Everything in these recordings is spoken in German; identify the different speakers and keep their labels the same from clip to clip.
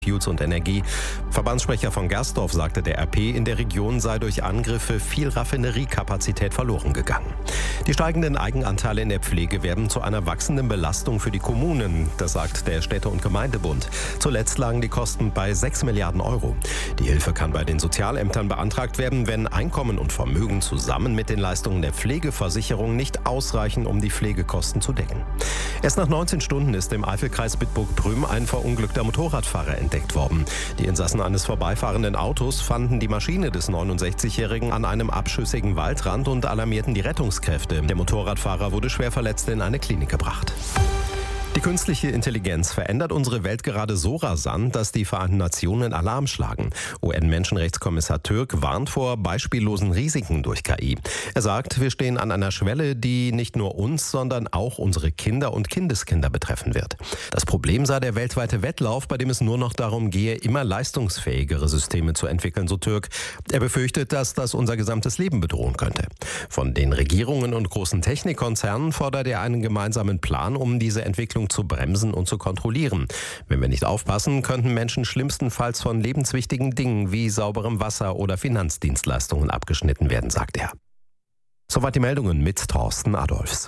Speaker 1: Fuels und Energie. Verbandssprecher von Gersdorf sagte der RP, in der Region sei durch Angriffe viel Raffineriekapazität verloren gegangen. Die steigenden Eigenanteile in der Pflege werden zu einer wachsenden Belastung für die Kommunen, das sagt der Städte- und Gemeindebund. Zuletzt lagen die Kosten bei 6 Milliarden Euro. Die Hilfe kann bei den Sozialämtern beantragt werden, wenn Einkommen und Vermögen zusammen mit den Leistungen der Pflegeversicherung nicht ausreichen, um die Pflegekosten zu decken. Erst nach 19 Stunden ist im Eifelkreis Bitburg-Prüm ein verunglückter Motorradfahrer entdeckt worden. Die Insassen eines vorbeifahrenden Autos fanden die Maschine des 69-Jährigen an einem abschüssigen Waldrand und alarmierten die Rettungskräfte. Der Motorradfahrer wurde schwer verletzt in eine Klinik gebracht. Die künstliche Intelligenz verändert unsere Welt gerade so rasant, dass die Vereinten Nationen Alarm schlagen. UN-Menschenrechtskommissar Türk warnt vor beispiellosen Risiken durch KI. Er sagt, wir stehen an einer Schwelle, die nicht nur uns, sondern auch unsere Kinder und Kindeskinder betreffen wird. Das Problem sei der weltweite Wettlauf, bei dem es nur noch darum gehe, immer leistungsfähigere Systeme zu entwickeln, so Türk. Er befürchtet, dass das unser gesamtes Leben bedrohen könnte. Von den Regierungen und großen Technikkonzernen fordert er einen gemeinsamen Plan, um diese Entwicklung zu bremsen und zu kontrollieren. Wenn wir nicht aufpassen, könnten Menschen schlimmstenfalls von lebenswichtigen Dingen wie sauberem Wasser oder Finanzdienstleistungen abgeschnitten werden, sagt er. Soweit die Meldungen mit Thorsten Adolfs.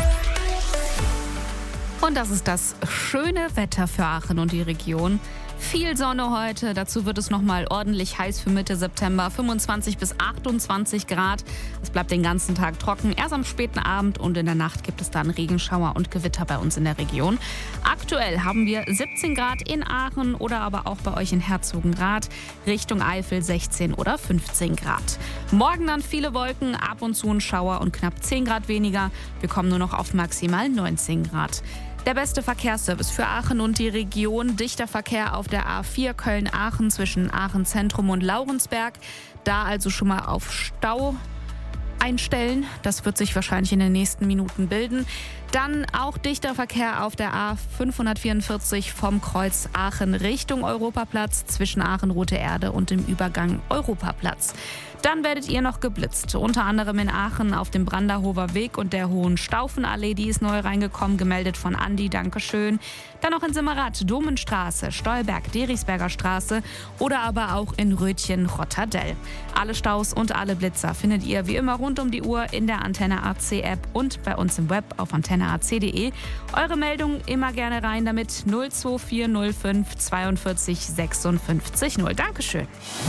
Speaker 2: Und das ist das schöne Wetter für Aachen und die Region. Viel Sonne heute, dazu wird es nochmal ordentlich heiß für Mitte September, 25 bis 28 Grad. Es bleibt den ganzen Tag trocken, erst am späten Abend und in der Nacht gibt es dann Regenschauer und Gewitter bei uns in der Region. Aktuell haben wir 17 Grad in Aachen oder aber auch bei euch in Herzogenrath, Richtung Eifel 16 oder 15 Grad. Morgen dann viele Wolken, ab und zu ein Schauer und knapp 10 Grad weniger. Wir kommen nur noch auf maximal 19 Grad. Der beste Verkehrsservice für Aachen und die Region. Dichter Verkehr auf der A4 Köln-Aachen zwischen Aachen Zentrum und Laurensberg. Da also schon mal auf Stau einstellen. Das wird sich wahrscheinlich in den nächsten Minuten bilden. Dann auch dichter Verkehr auf der A544 vom Kreuz Aachen Richtung Europaplatz zwischen Aachen Rote Erde und dem Übergang Europaplatz. Dann werdet ihr noch geblitzt, unter anderem in Aachen auf dem Branderhofer Weg und der Hohenstaufenallee, die ist neu reingekommen, gemeldet von Andi, Dankeschön. Dann noch in Simmerath, Domenstraße, Stolberg, Derichsberger Straße oder aber auch in Rötchen, Rotterdell. Alle Staus und alle Blitzer findet ihr wie immer rund um die Uhr in der Antenne AC App und bei uns im Web auf antenneac.de. Eure Meldung immer gerne rein damit 02405 42 56 0. Dankeschön.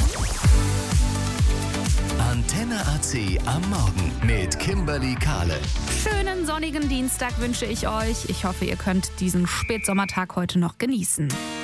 Speaker 3: Antenne AC am Morgen mit Kimberly Kahle.
Speaker 2: Schönen sonnigen Dienstag wünsche ich euch. Ich hoffe, ihr könnt diesen Spätsommertag heute noch genießen.